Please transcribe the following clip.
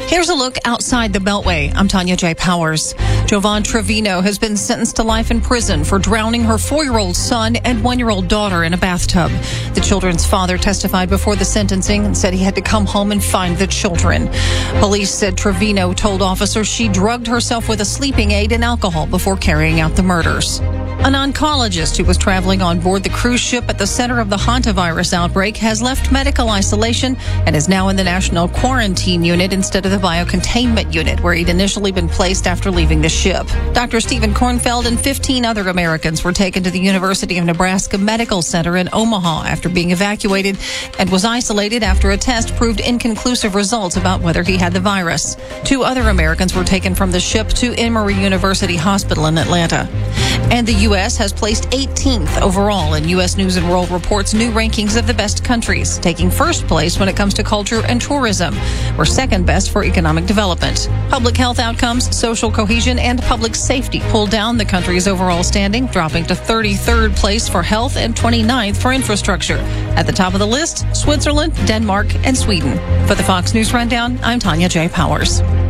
Here's a look outside the Beltway. I'm Tanya J. Powers. Jovan Trevino has been sentenced to life in prison for drowning her 4-year-old son and 1-year-old daughter in a bathtub. The children's father testified before the sentencing and said he had to come home and find the children. Police said Trevino told officers she drugged herself with a sleeping aid and alcohol before carrying out the murders. An oncologist who was traveling on board the cruise ship at the center of the hantavirus outbreak has left medical isolation and is now in the national quarantine unit instead of the biocontainment unit where he'd initially been placed after leaving the ship. Dr. Stephen Kornfeld and 15 other Americans were taken to the University of Nebraska Medical Center in Omaha after being evacuated and was isolated after a test proved inconclusive results about whether he had the virus. 2 other Americans were taken from the ship to Emory University Hospital in Atlanta. And the U.S. has placed 18th overall in U.S. News and World Report's new rankings of the best countries, taking first place when it comes to culture and tourism. We're second best for economic development. Public health outcomes, social cohesion, and public safety pulled down the country's overall standing, dropping to 33rd place for health and 29th for infrastructure. At the top of the list, Switzerland, Denmark, and Sweden. For the Fox News Rundown, I'm Tanya J. Powers.